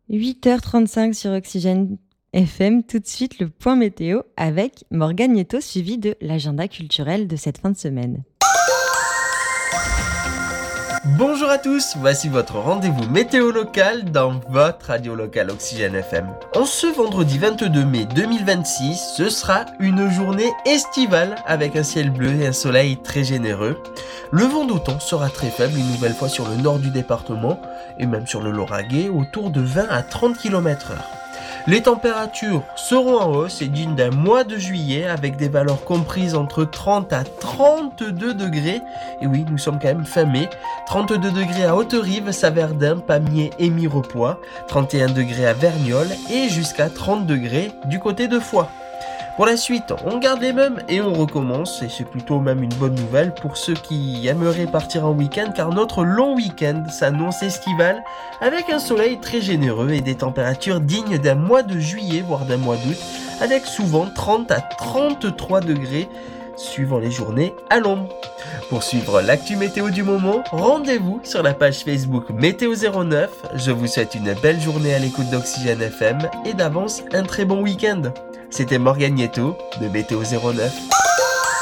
8h35 sur Oxygène FM, tout de suite le point météo avec Morgane Nieto, suivi de l'agenda culturel de cette fin de semaine. Bonjour à tous, voici votre rendez-vous météo local dans votre radio locale Oxygène FM. En ce vendredi 22 mai 2026, ce sera une journée estivale avec un ciel bleu et un soleil très généreux. Le vent d'automne sera très faible une nouvelle fois sur le nord du département et même sur le Lauragais autour de 20 à 30 km/h. Les températures seront en hausse et dignes d'un mois de juillet avec des valeurs comprises entre 30 à 32 degrés. Et oui, nous sommes quand même fin mai. 32 degrés à Haute-Rive, Saverdin, Pamiers et Mirepoix. 31 degrés à Verniolle et jusqu'à 30 degrés du côté de Foix. Pour la suite, on garde les mêmes et on recommence, et c'est plutôt même une bonne nouvelle pour ceux qui aimeraient partir en week-end, car notre long week-end s'annonce estival avec un soleil très généreux et des températures dignes d'un mois de juillet, voire d'un mois d'août, avec souvent 30 à 33 degrés suivant les journées à l'ombre. Pour suivre l'actu météo du moment, rendez-vous sur la page Facebook Météo 09. Je vous souhaite une belle journée à l'écoute d'Oxygène FM et d'avance un très bon week-end. C'était Morgane Nieto de Météo 09.